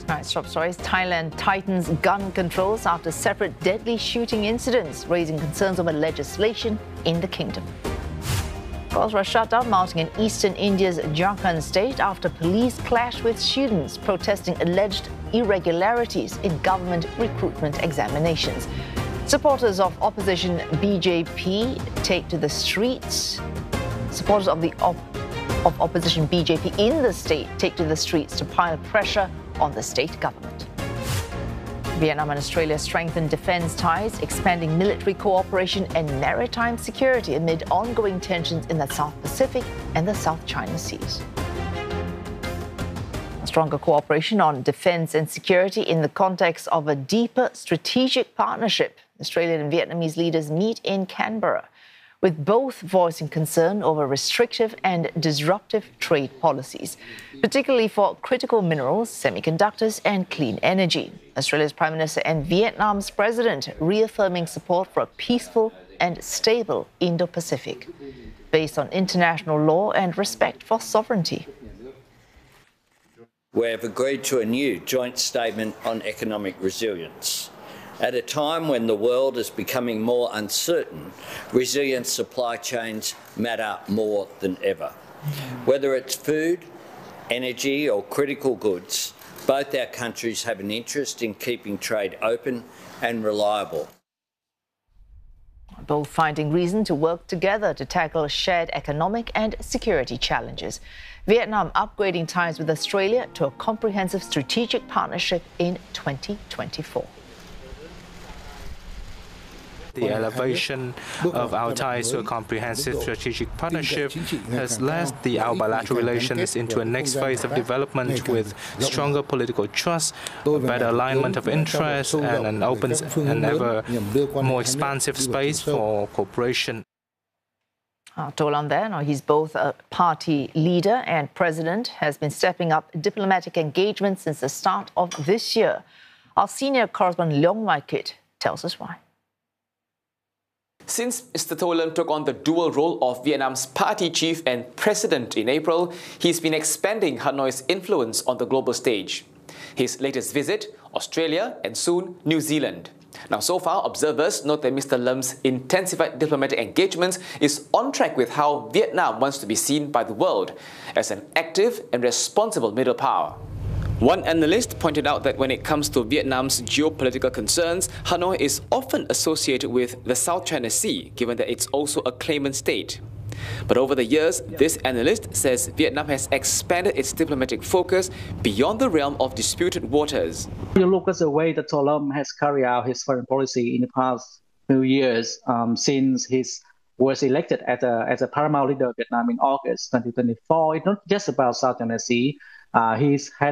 Right, top stories. Thailand tightens gun controls after separate deadly shooting incidents, raising concerns over legislation in the kingdom. Calls for a shutdown mounting in eastern India's Jharkhand state after police clashed with students protesting alleged irregularities in government recruitment examinations. Supporters of opposition BJP take to the streets. Supporters of opposition BJP in the state take to the streets to pile pressure on the state government. Vietnam and Australia strengthen defence ties, expanding military cooperation and maritime security amid ongoing tensions in the South Pacific and the South China Seas. A stronger cooperation on defence and security in the context of a deeper strategic partnership. Australian and Vietnamese leaders meet in Canberra, with both voicing concern over restrictive and disruptive trade policies, particularly for critical minerals, semiconductors and clean energy. Australia's Prime Minister and Vietnam's President reaffirming support for a peaceful and stable Indo-Pacific, based on international law and respect for sovereignty. We have agreed to a new joint statement on economic resilience. At a time when the world is becoming more uncertain, resilient supply chains matter more than ever. Whether it's food, energy or critical goods, both our countries have an interest in keeping trade open and reliable. Both finding reason to work together to tackle shared economic and security challenges. Vietnam upgrading ties with Australia to a comprehensive strategic partnership in 2024. The elevation of our ties to a comprehensive strategic partnership has led our bilateral relations into a next phase of development with stronger political trust, a better alignment of interests, and an open and ever more expansive space for cooperation. To on there, now he's both a party leader and president, has been stepping up diplomatic engagement since the start of this year. Our senior correspondent Leong Mai Kit tells us why. Since Mr. Tholam took on the dual role of Vietnam's party chief and president in April, he's been expanding Hanoi's influence on the global stage. His latest visit, Australia and soon New Zealand. Now, so far, observers note that Mr. Lem's intensified diplomatic engagements is on track with how Vietnam wants to be seen by the world as an active and responsible middle power. One analyst pointed out that when it comes to Vietnam's geopolitical concerns, Hanoi is often associated with the South China Sea, given that it's also a claimant state. But over the years, this analyst says Vietnam has expanded its diplomatic focus beyond the realm of disputed waters. You look at the way that Tholam has carried out his foreign policy in the past few years, since he was elected as a paramount leader of Vietnam in August 2024. It's not just about South China Sea. He's had